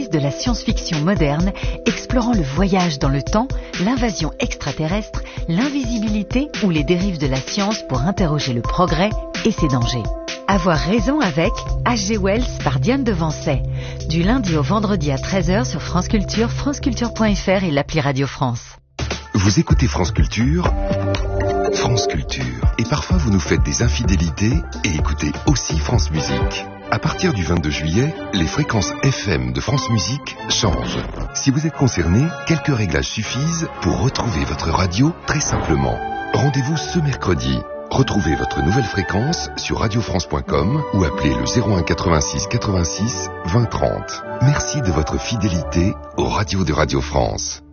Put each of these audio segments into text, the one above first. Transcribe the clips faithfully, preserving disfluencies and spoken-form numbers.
de la science-fiction moderne, explorant le voyage dans le temps, l'invasion extraterrestre, l'invisibilité ou les dérives de la science pour interroger le progrès et ses dangers. Avoir raison avec H G Wells par Diane Devancey. Du lundi au vendredi à treize heures sur France Culture, franceculture point f r et l'appli Radio France. Vous écoutez France Culture, France Culture. Et parfois vous nous faites des infidélités et écoutez aussi France Musique. À partir du vingt-deux juillet, les fréquences F M de France Musique changent. Si vous êtes concerné, quelques réglages suffisent pour retrouver votre radio très simplement. Rendez-vous ce mercredi. Retrouvez votre nouvelle fréquence sur radio france point com ou appelez le zéro un quatre-vingt-six quatre-vingt-six vingt trente. Merci de votre fidélité aux radios de Radio France.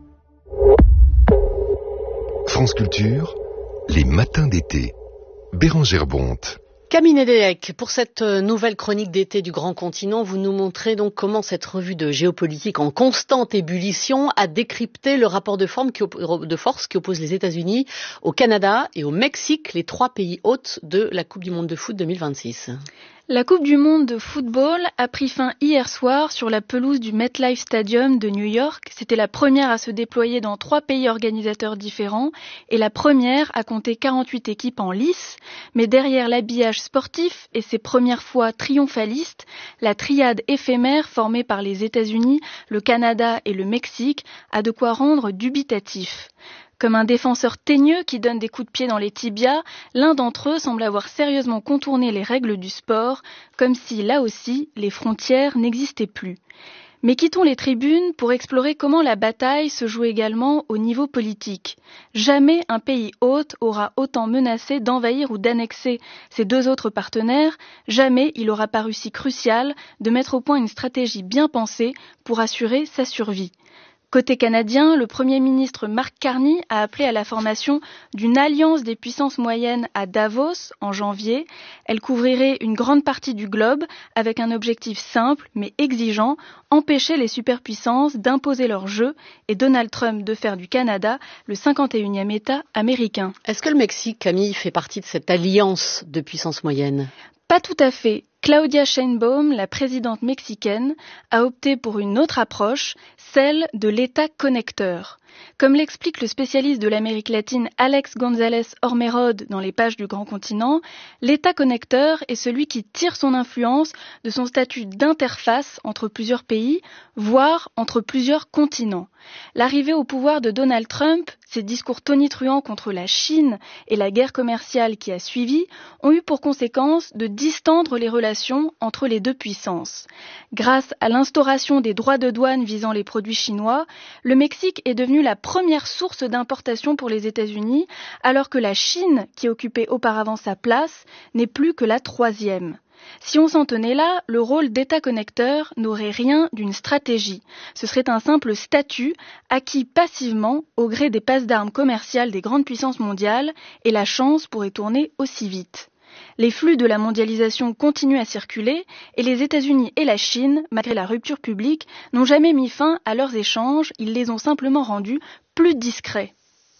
France Culture, les matins d'été. Bérangère Bonte. Camille Nédélec, pour cette nouvelle chronique d'été du Grand Continent, vous nous montrez donc comment cette revue de géopolitique en constante ébullition a décrypté le rapport de, forme qui op- de force qui oppose les États-Unis au Canada et au Mexique, les trois pays hôtes de la Coupe du Monde de foot deux mille vingt-six. La Coupe du Monde de football a pris fin hier soir sur la pelouse du MetLife Stadium de New York. C'était la première à se déployer dans trois pays organisateurs différents et la première à compter quarante-huit équipes en lice. Mais derrière l'habillage sportif et ses premières fois triomphalistes, la triade éphémère formée par les États-Unis, le Canada et le Mexique a de quoi rendre dubitatif. Comme un défenseur teigneux qui donne des coups de pied dans les tibias, l'un d'entre eux semble avoir sérieusement contourné les règles du sport, comme si, là aussi, les frontières n'existaient plus. Mais quittons les tribunes pour explorer comment la bataille se joue également au niveau politique. Jamais un pays hôte aura autant menacé d'envahir ou d'annexer ses deux autres partenaires, jamais il aura paru si crucial de mettre au point une stratégie bien pensée pour assurer sa survie. Côté canadien, le Premier ministre Mark Carney a appelé à la formation d'une alliance des puissances moyennes à Davos en janvier. Elle couvrirait une grande partie du globe avec un objectif simple mais exigeant, empêcher les superpuissances d'imposer leur jeu et Donald Trump de faire du Canada le cinquante et unième État américain. Est-ce que le Mexique, Camille, fait partie de cette alliance de puissances moyennes ? Pas tout à fait. Claudia Sheinbaum, la présidente mexicaine, a opté pour une autre approche, celle de l'État connecteur. Comme l'explique le spécialiste de l'Amérique latine Alex González Ormerod dans les pages du Grand Continent, l'État connecteur est celui qui tire son influence de son statut d'interface entre plusieurs pays, voire entre plusieurs continents. L'arrivée au pouvoir de Donald Trump, ses discours tonitruants contre la Chine et la guerre commerciale qui a suivi ont eu pour conséquence de distendre les relations entre les deux puissances. Grâce à l'instauration des droits de douane visant les produits chinois, le Mexique est devenu la première source d'importation pour les États-Unis, alors que la Chine, qui occupait auparavant sa place, n'est plus que la troisième. Si on s'en tenait là, le rôle d'État connecteur n'aurait rien d'une stratégie. Ce serait un simple statut acquis passivement au gré des passes d'armes commerciales des grandes puissances mondiales et la chance pourrait tourner aussi vite. Les flux de la mondialisation continuent à circuler et les États-Unis et la Chine, malgré la rupture publique, n'ont jamais mis fin à leurs échanges, ils les ont simplement rendus plus discrets.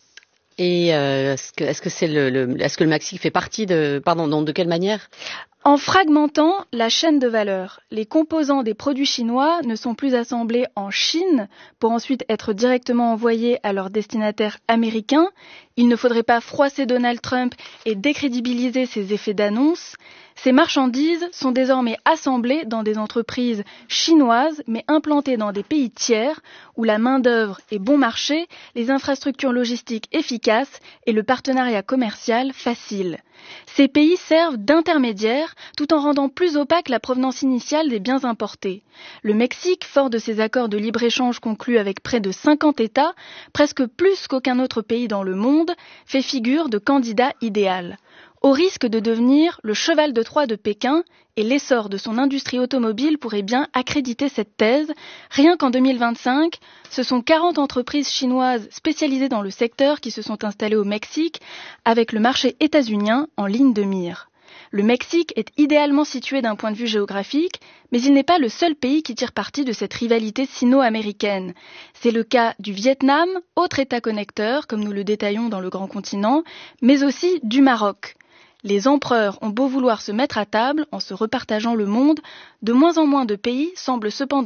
Et euh, est-ce que, est-ce que c'est le, le, est-ce que le Mexique fait partie de, pardon, donc de quelle manière ? En fragmentant la chaîne de valeur, les composants des produits chinois ne sont plus assemblés en Chine pour ensuite être directement envoyés à leurs destinataires américains. Il ne faudrait pas froisser Donald Trump et décrédibiliser ses effets d'annonce. Ces marchandises sont désormais assemblées dans des entreprises chinoises mais implantées dans des pays tiers où la main-d'œuvre est bon marché, les infrastructures logistiques efficaces et le partenariat commercial facile. Ces pays servent d'intermédiaires tout en rendant plus opaque la provenance initiale des biens importés. Le Mexique, fort de ses accords de libre-échange conclus avec près de cinquante États, presque plus qu'aucun autre pays dans le monde, fait figure de candidat idéal. Au risque de devenir le cheval de Troie de Pékin, et l'essor de son industrie automobile pourrait bien accréditer cette thèse, rien qu'en deux mille vingt-cinq, ce sont quarante entreprises chinoises spécialisées dans le secteur qui se sont installées au Mexique, avec le marché états-unien en ligne de mire. Le Mexique est idéalement situé d'un point de vue géographique, mais il n'est pas le seul pays qui tire parti de cette rivalité sino-américaine. C'est le cas du Vietnam, autre État connecteur, comme nous le détaillons dans le Grand Continent, mais aussi du Maroc. Les empereurs ont beau vouloir se mettre à table en se repartageant le monde, de moins en moins de pays semblent cependant